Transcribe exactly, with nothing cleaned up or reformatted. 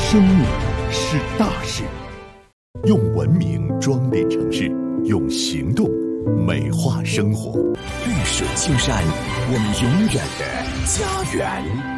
生命是大事，用文明装点城市，用行动美化生活。 绿水青山，我们永远的家园。